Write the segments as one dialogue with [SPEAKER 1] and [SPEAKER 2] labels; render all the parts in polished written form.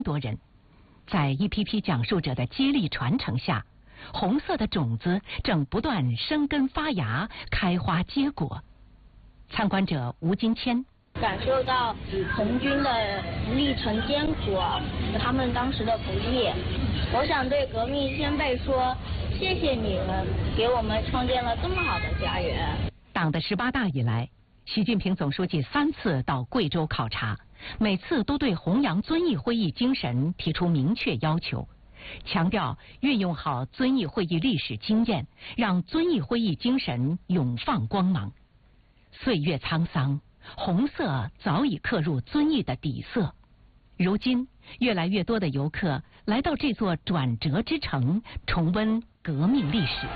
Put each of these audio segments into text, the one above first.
[SPEAKER 1] 多人。在一批批讲述者的接力传承下，红色的种子正不断生根发芽、开花结果。参观者吴金谦。
[SPEAKER 2] 感受到红军的历程艰苦，他们当时的不易。我想对革命先辈说，谢谢你们，给我们创建了这么好的家园。
[SPEAKER 1] 党的18大以来，习近平总书记3次到贵州考察，每次都对弘扬遵义会议精神提出明确要求，强调运用好遵义会议历史经验，让遵义会议精神永放光芒。岁月沧桑，红色早已刻入遵义的底色。如今，越来越多的游客来到这座转折之城，重温革命历史。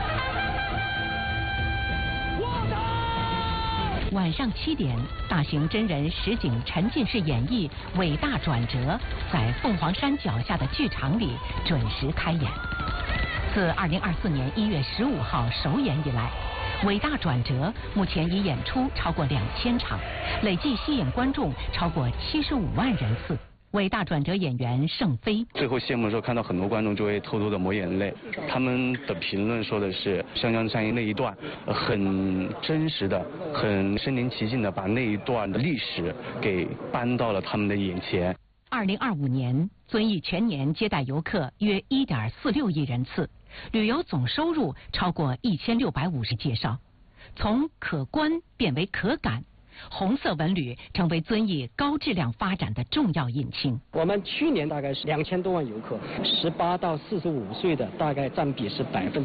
[SPEAKER 1] 晚上7点，大型真人实景沉浸式演绎《伟大转折》在凤凰山脚下的剧场里准时开演。自2024年1月15号首演以来，《伟大转折》目前已演出超过2000场，累计吸引观众超过75万人次。伟大转折演员盛飞
[SPEAKER 3] 最后谢幕的时候，看到很多观众就会偷偷的抹眼泪。他们的评论说的是湘江战役那一段很真实的、很身临其境的把那一段的历史给搬到了他们的眼前。
[SPEAKER 1] 2025年，遵义全年接待游客约1.46亿人次，旅游总收入超过1650介绍。从可观变为可感，红色文旅成为遵义高质量发展的重要引擎。
[SPEAKER 4] 我们去年大概是2000多万游客，18到45岁的大概占比是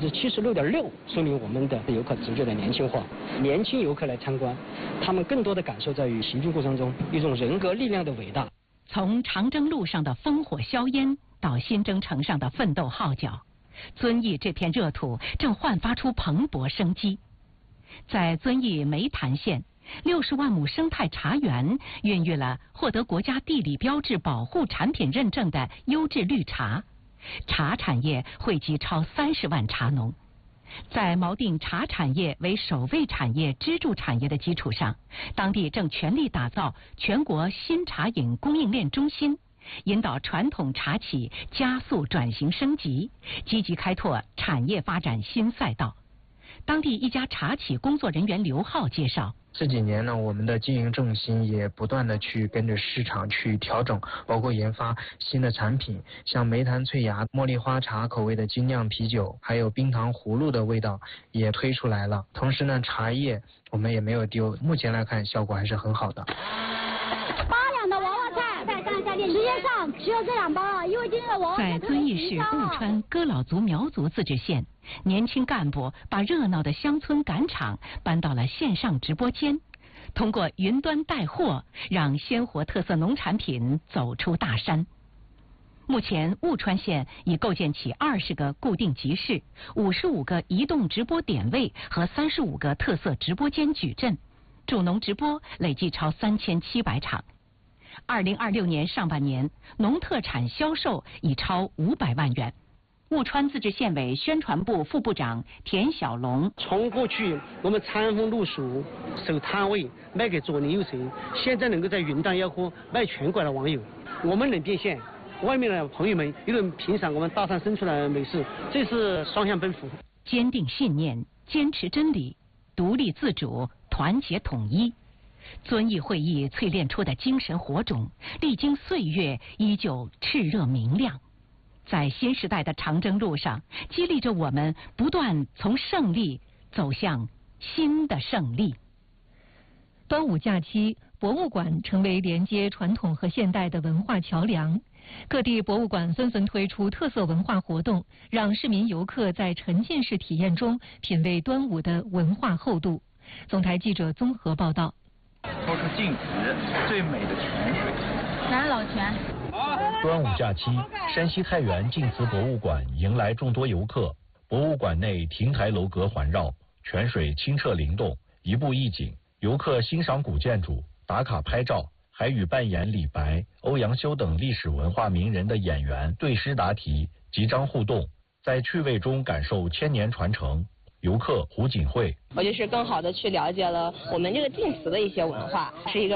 [SPEAKER 4] 76.6%，说明我们的游客逐渐的年轻化。年轻游客来参观，他们更多的感受在于行军过程中一种人格力量的伟大。
[SPEAKER 1] 从长征路上的烽火硝烟到新征程上的奋斗号角，遵义这片热土正焕发出蓬勃生机。在遵义梅潭县，60万亩生态茶园孕育了获得国家地理标志保护产品认证的优质绿茶，茶产业汇集超30万茶农。在锚定茶产业为首位产业支柱产业的基础上，当地正全力打造全国新茶饮供应链中心，引导传统茶企加速转型升级，积极开拓产业发展新赛道。当地一家茶企工作人员刘浩介绍，
[SPEAKER 5] 这几年呢，我们的经营重心也不断的去跟着市场去调整，包括研发新的产品，像梅潭翠芽、茉莉花茶口味的精酿啤酒，还有冰糖葫芦的味道也推出来了。同时呢，茶叶我们也没有丢，目前来看效果还是很好的。
[SPEAKER 6] 8两的娃娃菜，再上下店，时间上只有这2包，因为今天的娃娃菜。
[SPEAKER 1] 在遵义市务川哥老族苗族自治县，年轻干部把热闹的乡村赶场搬到了线上直播间，通过云端带货，让鲜活特色农产品走出大山。目前，务川县已构建起20个固定集市、55个移动直播点位和35个特色直播间矩阵，助农直播累计超3700场。2026年上半年，农特产销售已超500万元。务川自治县委宣传部副部长田小龙：
[SPEAKER 4] 从过去我们餐风露宿，守摊位卖给左邻右舍，现在能够在云端吆喝卖全国的网友，我们能变现，外面的朋友们又能品赏我们大山生出来的美食，这是双向奔赴。
[SPEAKER 1] 坚定信念，坚持真理，独立自主，团结统一。遵义会议淬炼出的精神火种，历经岁月依旧炽热明亮，在新时代的长征路上，激励着我们不断从胜利走向新的胜利。
[SPEAKER 7] 端午假期，博物馆成为连接传统和现代的文化桥梁。各地博物馆纷纷推出特色文化活动，让市民游客在沉浸式体验中品味端午的文化厚度。总台记者综合报道。
[SPEAKER 8] 说出镜子最美的泉水。
[SPEAKER 2] 南老泉。
[SPEAKER 9] 端午假期，山西太原晋祠博物馆迎来众多游客。博物馆内亭台楼阁环绕，泉水清澈灵动，一步一景，游客欣赏古建筑、打卡拍照，还与扮演李白、欧阳修等历史文化名人的演员对诗答题，集章互动，在趣味中感受千年传承。游客胡锦慧：
[SPEAKER 10] 我就是更好的去了解了我们这个晋祠的一些文化，是一个